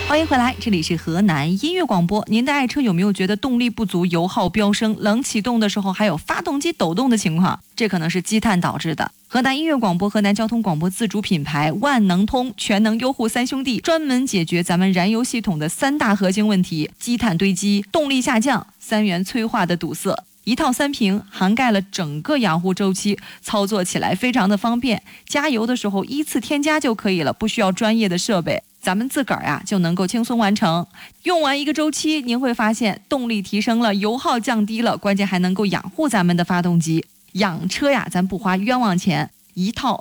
欢迎回来，这里是河南音乐广播。您的爱车有没有觉得动力不足、油耗飙升、冷启动的时候还有发动机抖动的情况？这可能是积碳导致的。河南音乐广播、河南交通广播自主品牌万能通全能优护三兄弟专门解决咱们燃油系统的3大核心问题：积碳堆积、动力下降、3元催化的堵塞。一套3瓶涵盖了整个养护周期，操作起来非常的方便，加油的时候依次添加就可以了，不需要专业的设备，咱们自个儿呀就能够轻松完成。用完一个周期，您会发现动力提升了，油耗降低了，关键还能够养护咱们的发动机。养车呀，咱不花冤枉钱，一套